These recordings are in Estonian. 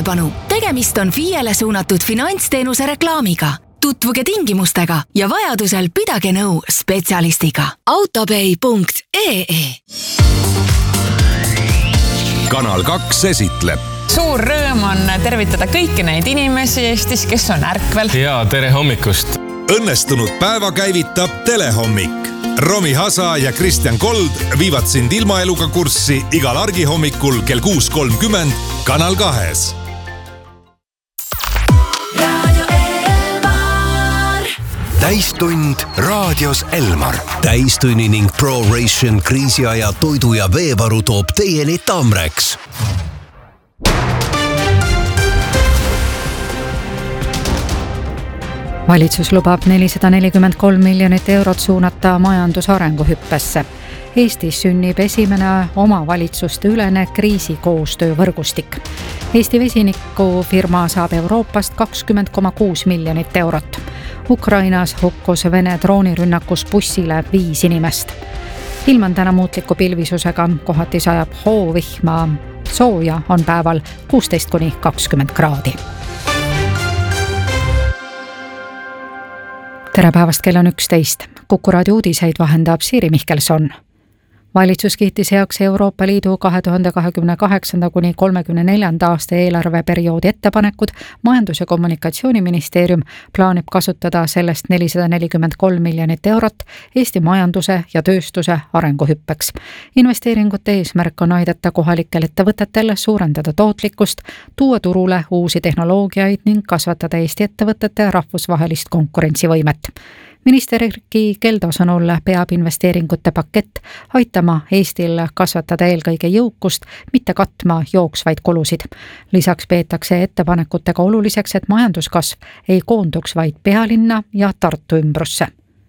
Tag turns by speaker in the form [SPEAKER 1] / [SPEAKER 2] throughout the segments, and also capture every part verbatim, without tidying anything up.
[SPEAKER 1] tähelepanu, tegemist on F I E-le suunatud finantsteenuse reklaamiga. Tutvuge tingimustega ja vajadusel pidage nõu spetsialistiga. autopay punkt ee
[SPEAKER 2] Kanal kaks esitleb.
[SPEAKER 3] Suur rõõm on tervitada kõiki neid inimesi Eestis, kes on ärkvel.
[SPEAKER 4] Ja tere hommikust.
[SPEAKER 2] Õnnestunud päeva käivitab Telehommik. Romi Hasa ja Kristjan Kold viivad sind ilmaeluga kurssi igal argihommikul kell kuus kolmkümmend Kanal kahes.
[SPEAKER 5] Täistund raadios Elmar. Täistunni ning ProRation kriisiaja toidu ja veevaru toob teieni Tamreks.
[SPEAKER 6] Valitsus lubab nelisada nelikümmend kolm miljonit eurot suunata majandusarenguhüppesse. Eestis sünnib esimene omavalitsuste ülene kriisikoostöövõrgustik. Eesti vesinikufirma saab Euroopast kakskümmend koma kuus miljonit eurot. Ukrainas hukkus Vene droonirünnakus bussile viis inimest. Ilm on täna muutliku pilvisusega, kohati sajab hoovihma, sooja on päeval kuusteist kuni kakskümmend kraadi. Tere päevast, kell on üksteist. Kuku raadio uudiseid vahendab Siiri Mihkelson. Valitsus kiitis heaks Euroopa Liidu kahe tuhande kahekümne kaheksanda kuni kolmekümne neljanda aasta eelarveperioodi ettepanekud. Majandus- ja kommunikatsiooniministeerium plaanib kasutada sellest nelisada nelikümmend kolm miljonit eurot Eesti majanduse ja tööstuse arenguhüppeks. Investeeringute eesmärk on aidata kohalikel ettevõtetel suurendada tootlikkust, tuua turule uusi tehnoloogiaid ning kasvatada Eesti ettevõtete rahvusvahelist konkurentsivõimet. Minister Erkki Keldo sõnul peab investeeringute pakett aitama Eestil kasvatada eelkõige jõukust, mitte katma jooksvaid kulusid. Lisaks peetakse ettepanekutega oluliseks, et majanduskasv ei koonduks vaid pealinna ja Tartu ümbrusse.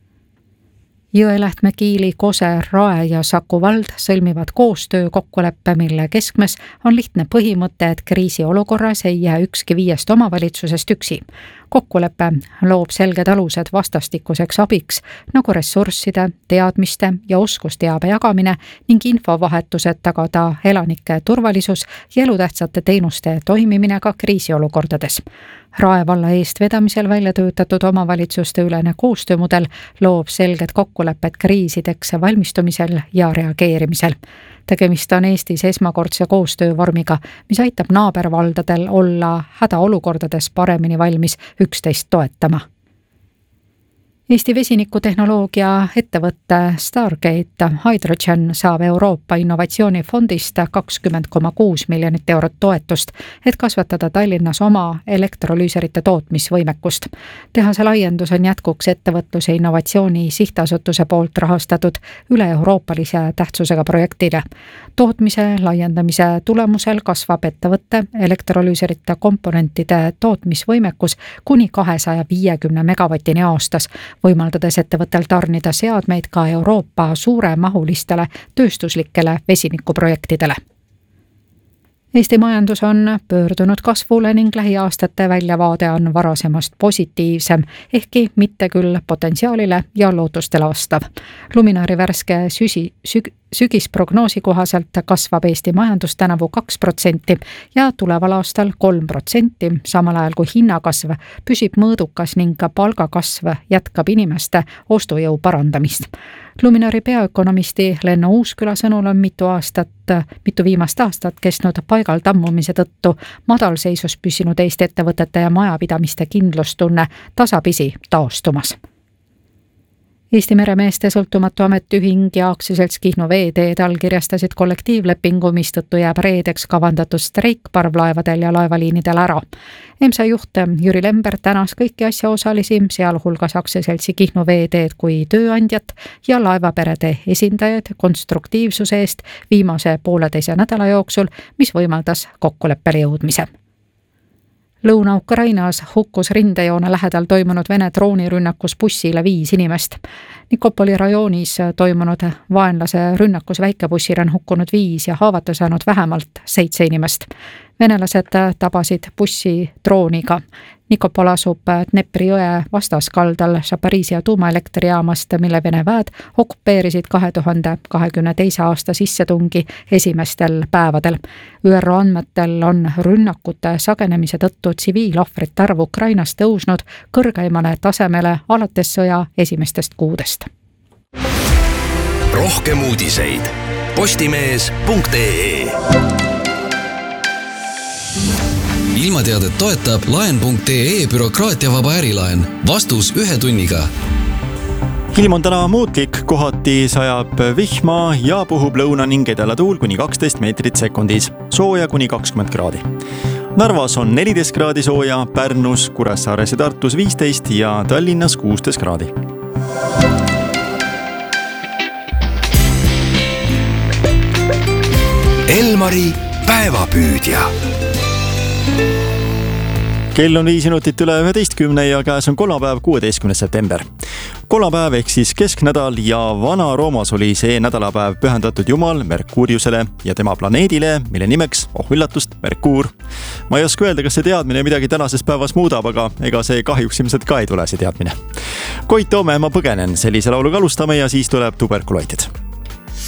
[SPEAKER 6] Jõelähtme, Kiili, Kose, Rae ja Saku vald sõlmivad koostöö kokkuleppe, mille keskmes on lihtne põhimõte, et kriisiolukorras ei jää ükski viiest omavalitsusest üksi. Kokkulepe loob selged alused vastastikuseks abiks, nagu ressursside, teadmiste ja oskusteabe jagamine ning infovahetused tagada elanike turvalisus ja elutähtsate teenuste toimimine ka kriisiolukordades. Rae valla eest vedamisel välja töötatud omavalitsuste ülene koostöömudel loob selged kokkulepped kriisideks valmistumisel ja reageerimisel. Tegemist on Eestis esmakordse koostöövormiga, mis aitab naabervaldadel olla hädaolukordades paremini valmis üksteist toetama. Eesti vesinikutehnoloogia ettevõtte Stargate Hydrogen saab Euroopa innovatsioonifondist kakskümmend koma kuus miljonit eurot toetust, et kasvatada Tallinnas oma elektrolüüserite tootmisvõimekust. Tehase laiendus on jätkuks ettevõtluse innovatsiooni sihtasutuse poolt rahastatud üle-euroopalise tähtsusega projektile. Tootmise laiendamise tulemusel kasvab ettevõtte elektrolüüserite komponentide tootmisvõimekus kuni kahesaja viiekümne megavatini aastas, võimaldades ettevõttel tarnida seadmeid ka Euroopa suuremahulistele tööstuslikele vesinikuprojektidele. Eesti majandus on pöördunud kasvule ning lähiaastate väljavaade on varasemast positiivsem, ehkki mitte küll potentsiaalile ja lootustele vastav. Luminaari värske süsi, süg, sügisprognoosi kohaselt kasvab Eesti majandus tänavu kaks protsenti ja tuleval aastal kolm protsenti, samal ajal kui hinnakasv püsib mõõdukas ning palgakasv jätkab inimeste ostujõu parandamist. Luminaari peaökonomisti Lenno Uusküla sõnul on mitu aastat, mitu viimast aastat kestnud paigal tammumise tõttu madalseisus püsinud Eesti ettevõtete ja majapidamiste kindlustunne tasapisi taastumas. Eesti meremeeste sõltumatu ametiühing ja aktsiaselts Kihnu Veeteed allkirjastasid kollektiivlepingu, mistõttu jääb reedeks kavandatud streik parvlaevadel ja laevaliinidel ära. EMSA juht Jüri Lember tänas kõiki asjaosalisi, sealhulgas aktsiaseltsi Kihnu Veeteed kui tööandjat ja laevaperede esindajaid konstruktiivsuse eest viimase pooleteise nädala jooksul, mis võimaldas kokkuleppele jõudmise. Lõuna-Ukrainas hukkus rindejoone lähedal toimunud Vene droonirünnakus bussile viis inimest. Nikopoli rajoonis toimunud vaenlase rünnakus väikebussil on hukkunud viis ja haavata saanud vähemalt seitse inimest. Venelased tabasid bussi drooniga. Nikopol asub Dnepri jõe vastaskaldal Zaporizhzhia tuumaelektrijaamast, mille Vene väed okupeerisid kahe tuhande kahekümne teise aasta sissetungi esimestel päevadel. Ü R O andmetel on rünnakute sagenemise tõttu tsiviilohvrite arv Ukrainas tõusnud kõrgeimale tasemele alates sõja esimestest kuudest.
[SPEAKER 5] Rohkem uudiseid postimees punkt ee.
[SPEAKER 4] Ilmateadet toetab laen punkt ee bürokraatiavaba ärilaen. Vastus ühe tunniga.
[SPEAKER 7] Ilm on täna muutlik, kohati sajab vihma ja puhub lõuna ning edalatuul kuni kaksteist meetrit sekundis. Sooja kuni kakskümmend kraadi. Narvas on neliteist kraadi sooja, Pärnus, Kuressaares ja Tartus viisteist ja Tallinnas kuusteist kraadi.
[SPEAKER 5] Elmari päevapüüdja.
[SPEAKER 7] Kell on viis minutit üle üheteistkümne ja käes on kolmapäev, kuueteistkümnes september. Kolmapäev ehk siis kesknädal ja Vana-Roomas oli see nädalapäev pühendatud Jumal Merkuriusele ja tema planeedile, mille nimeks, oh üllatust, Merkuur. Ma ei oska öelda, kas see teadmine midagi tänases päevas muudab, aga ega see kahjuks ilmselt ka ei tule see teadmine. Koit Toome, ma põgenen, sellise lauluga alustame ja siis tuleb tuberkuloitid.